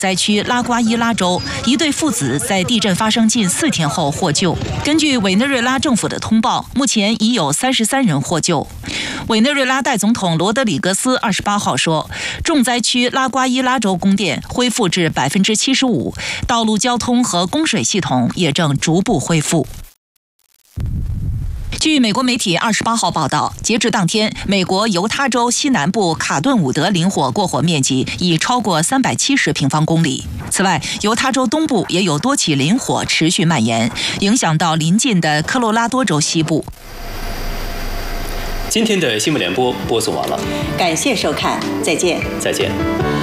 灾区拉瓜伊拉州，一对父子在地震发生近4天后获救。根据委内瑞拉政府的通报，目前已有33人获救。委内瑞拉代总统罗德里格斯28号说，重灾区拉瓜伊拉州供电恢复至75%，道路交通和供水系统也正逐步恢复。据美国媒体28号报道，截至当天，美国犹他州西南部卡顿伍德林火过火面积已超过370平方公里。此外，犹他州东部也有多起林火持续蔓延，影响到邻近的科罗拉多州西部。 今天的新闻联播播送完了， 感谢收看，再见。 再见。